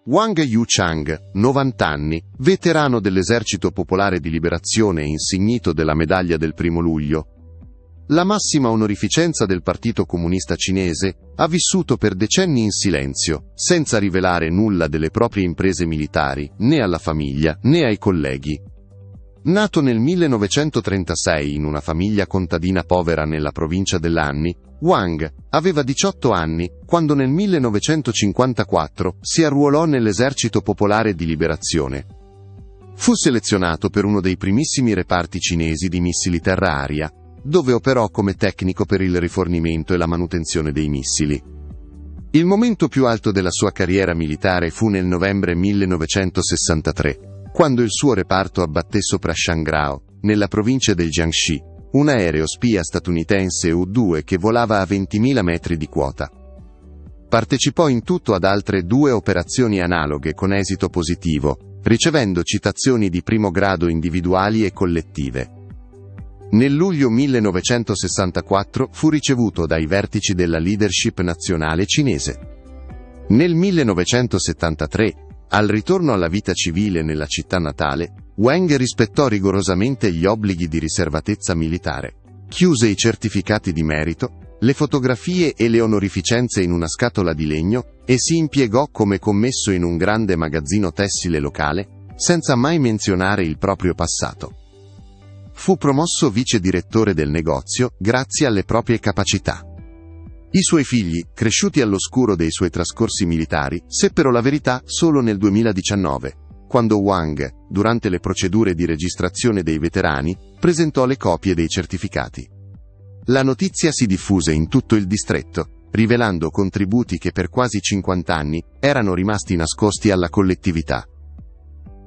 Wang Yuchang, 90 anni, veterano dell'Esercito Popolare di Liberazione e insignito della medaglia del 1° luglio. La massima onorificenza del Partito Comunista Cinese, ha vissuto per decenni in silenzio, senza rivelare nulla delle proprie imprese militari, né alla famiglia, né ai colleghi. Nato nel 1936 in una famiglia contadina povera nella provincia dell'Anhui, Wang aveva 18 anni quando nel 1954 si arruolò nell'Esercito Popolare di Liberazione. Fu selezionato per uno dei primissimi reparti cinesi di missili terra-aria, dove operò come tecnico per il rifornimento e la manutenzione dei missili. Il momento più alto della sua carriera militare fu nel novembre 1963, quando il suo reparto abbatté sopra Shangrao, nella provincia del Jiangxi, un aereo spia statunitense U-2 che volava a 20.000 metri di quota. Partecipò in tutto ad altre 2 operazioni analoghe con esito positivo, ricevendo citazioni di primo grado individuali e collettive. Nel luglio 1964 fu ricevuto dai vertici della leadership nazionale cinese. Nel 1973, al ritorno alla vita civile nella città natale, Wang rispettò rigorosamente gli obblighi di riservatezza militare, chiuse i certificati di merito, le fotografie e le onorificenze in una scatola di legno e si impiegò come commesso in un grande magazzino tessile locale, senza mai menzionare il proprio passato. Fu promosso vice direttore del negozio grazie alle proprie capacità. I suoi figli, cresciuti all'oscuro dei suoi trascorsi militari, seppero la verità solo nel 2019, quando Wang, durante le procedure di registrazione dei veterani, presentò le copie dei certificati. La notizia si diffuse in tutto il distretto, rivelando contributi che per quasi 50 anni erano rimasti nascosti alla collettività.